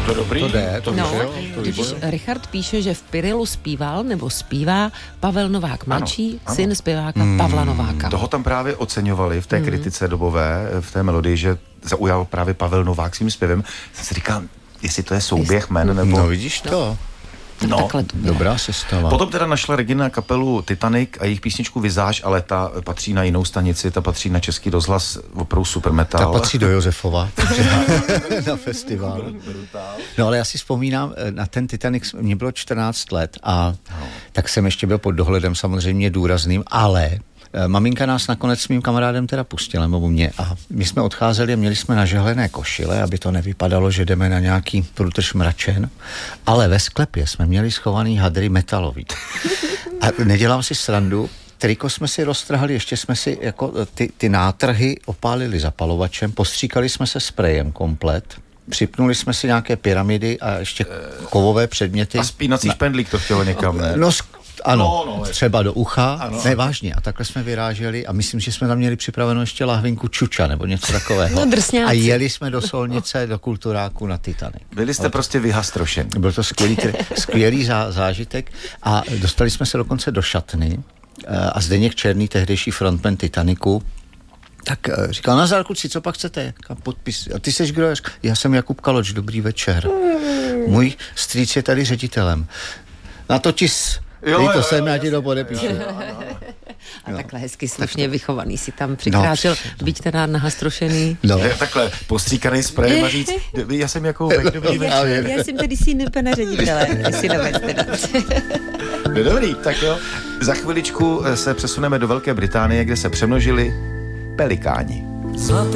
To dobrý. To jde, to No, jo. totiž Richard píše, že v Pyrilu zpíval nebo zpívá Pavel Novák mladší, ano. syn zpěváka Pavla Nováka. Toho tam právě oceňovali v té kritice dobové, v té melodii, že zaujal právě Pavel Novák svým zpěvem. Jsem si říkal, jestli to je souběh jmen, nebo... No vidíš to. No, Takhle to bylo. Dobrá sestava. potom teda našla Regina kapelu Titanic a jejich písničku Vizáž, ale ta patří na jinou stanici, ta patří na Český rozhlas, opravdu super metal. Ta patří do Josefova na festival. No ale já si vzpomínám, na ten Titanic mě bylo 14 let a tak jsem ještě byl pod dohledem samozřejmě důrazným, ale maminka nás nakonec s mým kamarádem teda pustila, nebo mě, a my jsme odcházeli a měli jsme nažehlené košile, aby to nevypadalo, že jdeme na nějaký průtrž mračen, ale ve sklepě jsme měli schovaný hadry metalový. A nedělám si srandu, triko jsme si roztrhali, ještě jsme si jako ty nátrhy opálili zapalovačem, postříkali jsme se sprejem komplet, připnuli jsme si nějaké pyramidy a ještě kovové předměty. A spínací špendlík to chtělo někam, ne? No, ano, No, třeba do ucha, ano. ne vážně, a takhle jsme vyráželi a myslím, že jsme tam měli připravenou ještě lahvinku čuča nebo něco takového. No, drsňáci. A jeli jsme do Solnice, do Kulturáku na Titanic. Byli jste prostě vyhastrošeni. Byl to skvělý zážitek a dostali jsme se dokonce do šatny a Zdeněk Černý, tehdejší frontman Titaniku, tak říkal, Nazar, kluci, co pak chcete? Říkal, podpis. A ty seš kdo? Já jsem Jakub Kaloč, dobrý večer. Můj strýc je tady ředitelem. Na to to jsem, já ti to podepíšu. A takhle hezky slušně vychovaný si tam přikráčel, byť teda nahastrošený. No. Takhle postříkaný sprejem a říct, já jsem jako dobrý večer. Já jsem tady syn pana ředitele, synovec teda. No dobrý, tak jo. Za chviličku se přesuneme do Velké Británie, kde se přemnožili pelikáni.